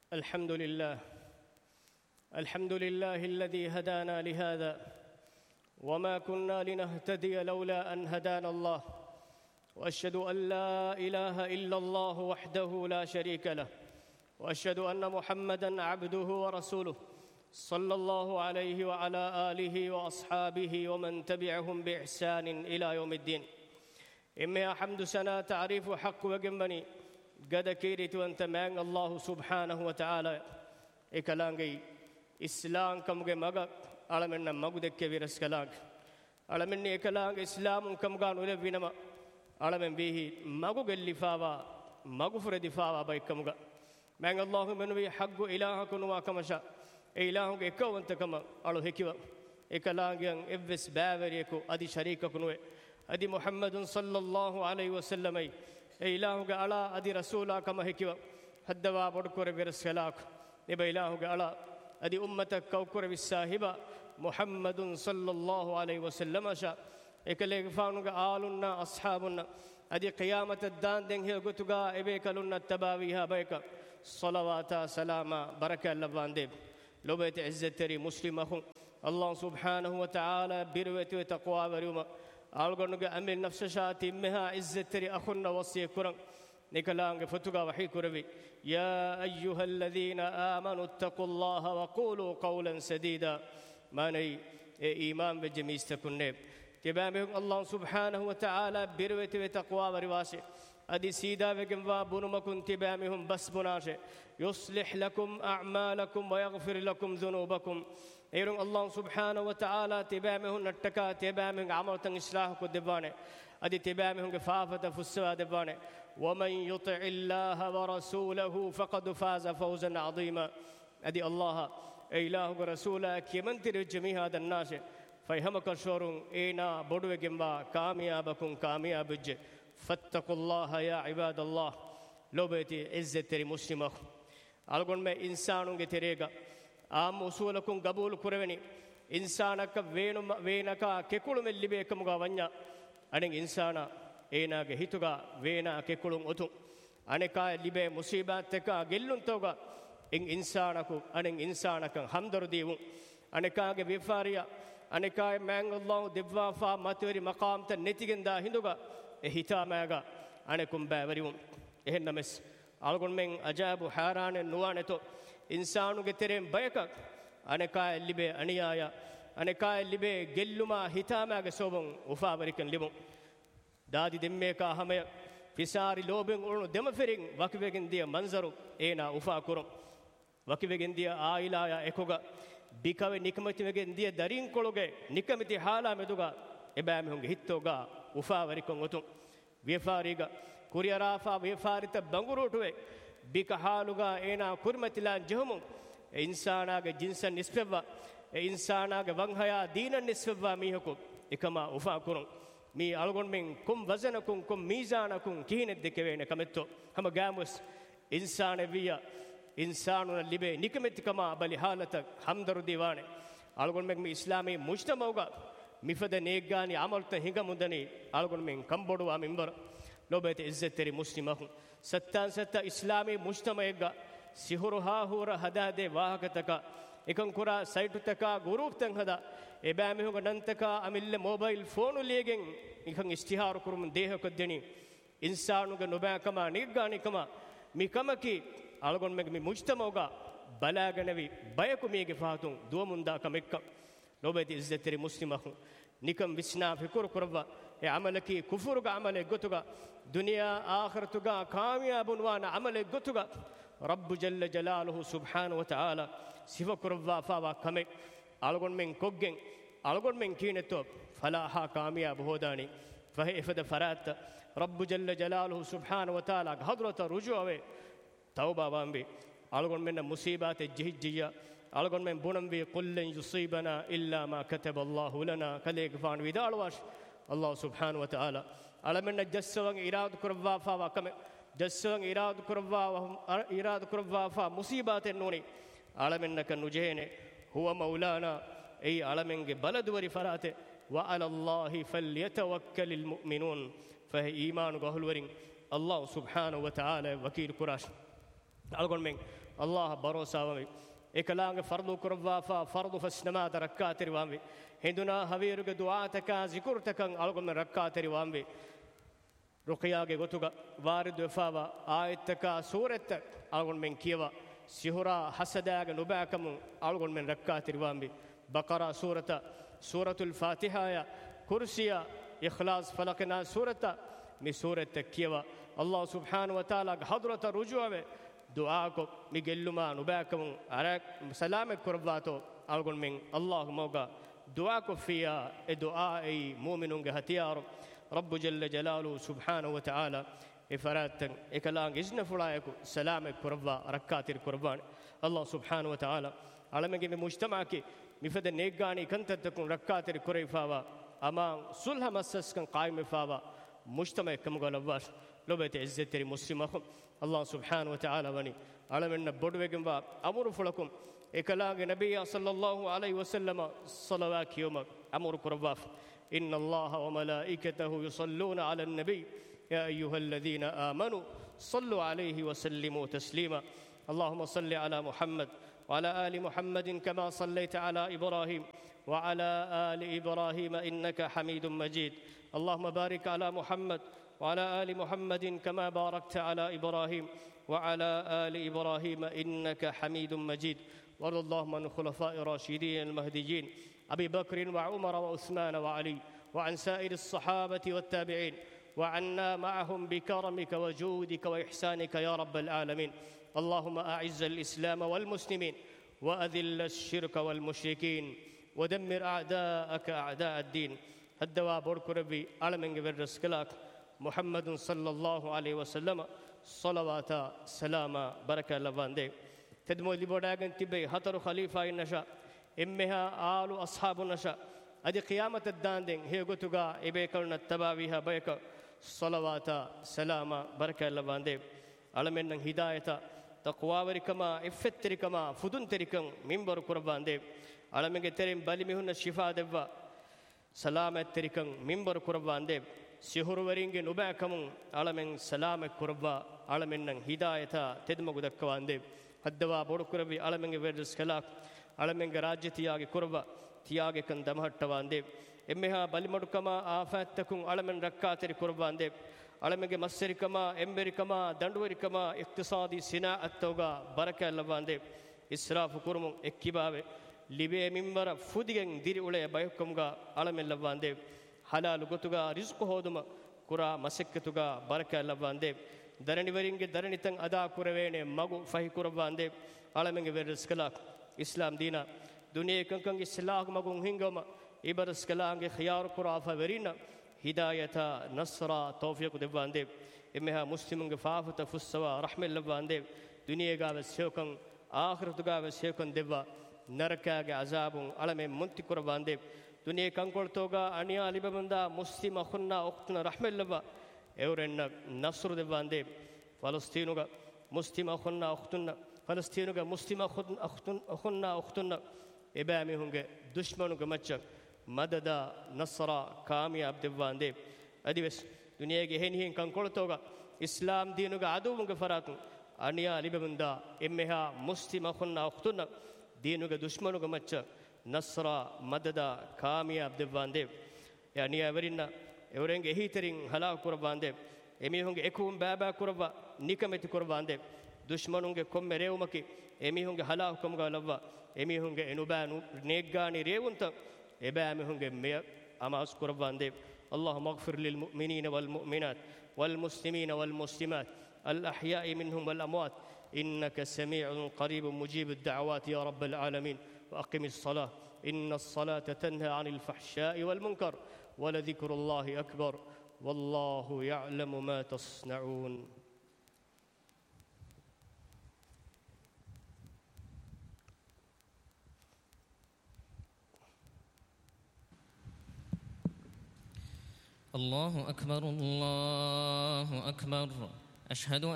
الحمد لله الذي هدانا لهذا وما كنا لنهتدي لولا أن هدانا الله، وأشهد أن لا إله إلا الله وحده لا شريك له، وأشهد أن محمدًا عبده ورسوله صلى الله عليه وعلى آله وأصحابه ومن تبعهم بإحسان إلى يوم الدين. إما حمد سنة تعريف حق وجنبني قد كيرت وأنت معن الله سبحانه وتعالى إكلانجي إسلام كم جمعك على من مجدك كبيرس كلانج على من إكلانج إسلام كم كانوا لبينما على من به مجد اللفاوا مغفر دفاوا بيكمغا معن الله من بي حق إلهكم وكمشا إلهك إكو أنت كما على هكوا إكلانج إبس بابريكو أدي شريككم أدي محمد صلى الله عليه وسلم إلهك على أدي رسولا كما هكوا هدوا بدكور برسلاك نبى إلهك على أدي أمتك كوكور بالساهبة محمد صلى الله عليه وسلم شاء إكليك فانوك آلنا أصحابنا أدي قيامة الدان دين هي قتوغا إبيكالنا تباويها بيكا صلوات سلاما بركة اللبان ديب لو بيت عزة تري مسلمه الله سبحانه وتعالى برويت وتقوى وريوما آلغنوك أمين نفس شاتي مها عزة تري أخونا وصي كرن نكلانك فتوغا وحي كربي يا أيها الذين آمنوا اتقوا الله وقولوا قولا سديدا ما ني إيمان بجميستكن نيب تبامهم الله سبحانه وتعالى برويت وتقوى وريواسي أدي سيدا وجنوا بنمكن تبامهم بس بناشي يصلح لكم أعمالكم ويغفر لكم ذنوبكم إيرون الله سبحانه وتعالى تبامهم نتكا تبامهم عملتن إصلاح كدبانه أدي تبامهم كفافة فسوا دبانه ومن يطع الله ورسوله فقد فاز فوزا عظيما أدي الله إله ورسوله كمن ترى جميع هذا الناس فيهمك شورون إينا بدو جنبا كاميابكم كاميابج فاتقوا الله يا عباد الله لو بيتي عزة تري مسلمه ألقون ما إنسانون كتريغا آم أصولكم قبول كروني إنسانك وينك ككل من اللي بيكم غوانيا أنك إنسانا إينا كهيتوغا وينا ككلون أتو أنك اللي مصيباتك جلون توغا إن إنسانك أنك إنسانك حمدر ديو أنك بفاريا أنك مانغ الله دبوا فا ماتوري مقام تنتيجن دا هندوغا هيتا ماغا أنكم بابريون إهنمس ألقون من أجاب حاران نوانتو إنسانو كترين بيكا أنك اللي أنيايا أنك اللي جلما هيتا ماغا صوبون وفابريكن لبون دادي دميكا همي فيساري لوبين أولو دمفرين وكيفين دي منظرو إينا وفاكورو وكيفين دي آيلايا إكوغا بيكاوي نيكمتي وكين دي دارين كولوغي نيكمتي حالا مدوغا إبامي هيتوغا وفاوريكون أتون ويفاريغا كوريارافا ويفاريتا بانغوروتوي بيكا حالوغا إينا كورمتلان جهمون إنساناغا جنسا نسفوا إنساناغا وانهايا دينا نسفوا ميهكو إكما وفاكورون مي ألغون من كم وزنكم كم ميزانكم كين الدكوين كمتو هم جاموس إنسان بيا إنساننا اللي بي نكمت كما بلي حالتك حمدر ديوانه ألغون من إسلامي مجتمعوغا مفد نيجاني عملت هنگا مدني ألغون من كمبودو أمينبر لو بيت عزة تري مسلمه ستان ستا إسلامي مجتمعوغا سيهورها هورا هدا دي واهكتك إكن كورا سايتوتكا غروب تنهدا إباميهوغا ننتكا أميل موبايل فونو ليجن إكن استيهار كرم ديهو كدني إنسانوغا نباكما نيجاني كما ميكمكي ألغون مي مجتمعوغا بلاغنوي بايكو ميغي فاتون دوموندا كميكا لو بيت عزة تري مسلمه نيكم بسنا فكر كربا عملكي كفرغا عمل غتوغا دنيا آخرتوغا كامياب وانا عمل غتوغا رب جل جلاله سبحانه وتعالى سيف كربا فاوا كمي ألغون من كوغين ألغون من كينتو فلاها كامياب هوداني فهي فد فرات رب جل جلاله سبحانه وتعالى حضرة رجوع توبة بامبي ألغون من مصيبات الجهجية ألغون من بنمبي قل لن يصيبنا إلا ما كتب الله لنا كليك فان ويدالواش الله سبحانه وتعالى على من جسوان إراد كربا فا كم جسوان إراد كربا فا مصيبات النوني على منك نجهين هو مولانا أي على من بلد ورفراته وعلى الله فليتوكل المؤمنون فهي إيمان قهل ورين الله سبحانه وتعالى وكيل كراش algon men Allah barosa wami ekalaange fardu kurwa fa fardu fasnama rak'ateri wami hinduna hawiruge du'a taka zikur takan algon men rak'ateri wami ruqiyage gotuga warid wefawa ayataka surat algon men kiwa sihura hasadaga nubakam algon men rak'ateri wami baqara surata suratul fatiha ya kursiya ikhlas falaqna surata mi surat kiwa Allah subhanahu wa ta'ala hadrata rujuwe du'a ko migelluma nubakam arak salame kurbato algon men Allah moga du'a ko fiya e du'a ay mu'minun ge hatiyar rabb jalla jalalu subhanahu wa ta'ala ifaratan ekalang izna fulaayku salame kurba rakatir kurban Allah subhanahu wa ta'ala alamege me mujtama ki mifade negani kantatakun rakatir kurayfawa ama sulha masas kan qaim fawa mujtama kam galawar lobete izzateri muslimakhum Allah subhanahu wa ta'ala wani alamenna bodwegem wa amuru fulakum ekalaage nabiyya sallallahu alayhi wa sallam salawat yawma amuru kurwaf inna Allah wa malaikatahu yusalluna ala an-nabi ya ayyuhalladhina amanu sallu alayhi wa sallimu taslima Allahumma salli ala Muhammad wa ala ali Muhammadin kama sallaita ala Ibrahim wa ala ali Ibrahim innaka Hamidum Majid Allahumma barik ala Muhammad وعلى آل محمد كما باركت على إبراهيم وعلى آل إبراهيم إنك حميد مجيد وارض اللهم عن الخلفاء الراشدين المهديين أبي بكر وعمر وعثمان وعلي وعن سائر الصحابة والتابعين وعنا معهم بكرمك وجودك وإحسانك يا رب العالمين اللهم أعز الإسلام والمسلمين وأذل الشرك والمشركين ودمر أعداءك أعداء الدين الدواء بورك ربي على من قبل رسكلاك محمد صلى الله عليه وسلم صلوات سلام بركة لبانده تدمو لبوداغن تبي هتر خليفة النشا إمها آل أصحاب النشا أدي قيامة الداندين هي قتوغا إبيكرنا التباويها بيك صلوات سلام بركة لبانده على من هداية تقوى وركما إفتركما فدن تركم منبر قربانده على من ترين بالي مهن الشفاء دبا سلامة تركم منبر قربانده ಸಿಹುರುವರಿಂಗೆ ನುಬಾಕಮು ಅಳಮೆನ್ ಸಲಾಮೆ ಕುರ್ಬ ಅಳಮೆನ್ನಂ ಹಿದಾಯತ ತೆದಮಗು ದಕ್ಕವಾಂದೆ ಹದ್ದವಾ ಬೋಡುಕುರವಿ ಅಳಮೆಂಗೆ ವೆರ್ಸ್ ಖಲಾಕ್ ಅಳಮೆಂಗೆ ರಾಜ್ಯತಿಯಾಗೆ ಕುರ್ಬ ತಿಯಾಗೆ ಕನ್ ದಮಹಟ್ಟವಾಂದೆ ಎಮ್ಮೆಹಾ ಬಲಿಮಡುಕಮ ಆಫಾತ್ತಕುಂ ಅಳಮೆನ್ ರಕ್ಕಾತರಿ ಕುರ್ಬಾಂದೆ ಅಳಮೆಂಗೆ ಮಸ್ಸರಿಕಮ ಎಂಬೆರಿಕಮ ದಂಡುವರಿಕಮ ಇಕ್ತಿಸಾದಿ ಸಿನಾ ಅತ್ತೋಗ ಬರಕ ಅಲ್ಲವಾಂದೆ ಇಸ್ರಾಫು ಕುರುಮು ಎಕ್ಕಿಬಾವೆ ಲಿಬೆ ಮಿಂಬರ ಫುದಿಗೆಂ ದಿರಿ ಉಳೆ ಬಯಕಂಗ ಅಳಮೆಲ್ಲವಾಂದೆ ಹಲಾಲು ಗೊತ್ತುಗ ರಿಸ್ಕು ಹೋದುಮ ಕುರ ಮಸಕ್ಕತುಗ ಬರಕ ಅಲ್ಲವಾಂದೆ ದರಣಿವರಿಂಗೆ ದರಣಿತಂ ಅದಾ ಕುರವೇಣೆ ಮಗು ಫಹಿ ಕುರವಾಂದೆ ಅಳಮೆಂಗೆ ವೆರ್ಸ್ಕಲಾಕ್ ಇಸ್ಲಾಂ ದೀನ ದುನಿಯೆ ಕಂಕಂಗೆ ಇಸ್ಲಾಕ್ ಮಗು ಹಿಂಗಮ ಇಬರಸ್ಕಲಾಂಗೆ ಖಿಯಾರ್ ಕುರಾಫ ವೆರಿನ ಹಿದಾಯತ ನಸ್ರ ತೌಫೀಕ್ ದೆವಾಂದೆ ಎಮ್ಮೆಹ ಮುಸ್ಲಿಮಂಗೆ ಫಾಫತ ಫುಸ್ಸವ ರಹಮೆಲ್ಲವಾಂದೆ ದುನಿಯೆಗಾವ ಸೇವಕಂ ಆಖಿರತುಗಾವ ಸೇವಕಂ ದೆವ್ವ ನರಕಾಗೆ ಅಜಾಬುಂ ಅಳಮೆ ಮುಂತಿ ಕುರವಾಂದೆ ದುನಿಯೆ ಕಂಕೊಳ್ತೋಗ ಅಣಿಯ ಅಲಿಬಂದ ಮುಸ್ಲಿಮ ಹುನ್ನ ಒಕ್ತನ ರಹಮೆಲ್ಲವ ಎವರೆನ್ನ ನಸ್ರು ದೆವಾಂದೆ ಫಲಸ್ತೀನುಗ ಮುಸ್ಲಿಮ ಹುನ್ನ ಒಕ್ತುನ್ನ ಫಲಸ್ತೀನುಗ ಮುಸ್ಲಿಮ ಹುನ್ನ ಒಕ್ತುನ್ನ ಎಬಾಮಿ ಹುಂಗೆ ದುಶ್ಮನುಗ ಮಚ್ಚ ಮದದ ನಸ್ರ ಕಾಮಿಯಾಬ್ ದೆವಾಂದೆ ಅದಿವೆಸ್ ದುನಿಯೆಗೆ ಹೆನಿ ಹೆಂಗೆ ಕಂಕೊಳ್ತೋಗ ಇಸ್ಲಾಂ ದೀನುಗ ಅದುವುಂಗ ಫರಾತು ಅಣಿಯ ಅಲಿಬಂದ ಎಮ್ಮೆಹ ಮುಸ್ಲಿಮ ಹುನ್ನ ಒಕ್ತುನ್ನ ದೀನುಗ ದುಶ್ಮನುಗ ಮಚ್ಚ ನಸ್ರ ಮದದ ಕಾಮಿಯಾಬ್ ದೆವಾಂದೆ ಅಣಿಯ ಅವರಿನ್ನ ಎವರೆಂಗೆ ಎಹಿತರಿಂ ಹಲಾ ಕುರಬಾಂದೆ ಎಮಿಹುಂಗೆ ಎಕುಂ ಬಾಬಾ ಕುರಬ ನಿಕಮೆತಿ ಕುರಬಾಂದೆ ದುಶ್ಮನುಂಗೆ ಕೊಮ್ಮೆ ರೇವುಮಕಿ ಎಮಿಹುಂಗೆ ಹಲಾ ಹುಕಮ್ಗ ಲವ್ವ ಎಮಿಹುಂಗೆ ಎನುಬಾನು ನೇಗ್ಗಾನಿ ರೇವುಂತ ಎಬಾಮಿಹುಂಗೆ ಮೇ ಅಮಾಸ್ ಕುರಬಾಂದೆ اللهم اغفر للمؤمنين والمؤمنات والمسلمين والمسلمات الأحياء منهم والأموات إنك سميع قريب مجيب الدعوات يا رب العالمين وأقم الصلاة إن الصلاة تنهى عن الفحشاء والمنكر ولذكر الله أكبر والله يعلم ما تصنعون الله أكبر الله أكبر أشهد